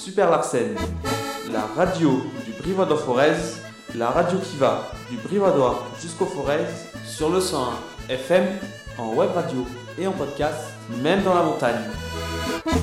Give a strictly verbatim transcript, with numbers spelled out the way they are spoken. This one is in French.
Super Larsen, la radio du Brivadois Forez, la radio qui va du Brivadois jusqu'au Forez, sur le cent un F M, en web radio et en podcast, même dans la montagne.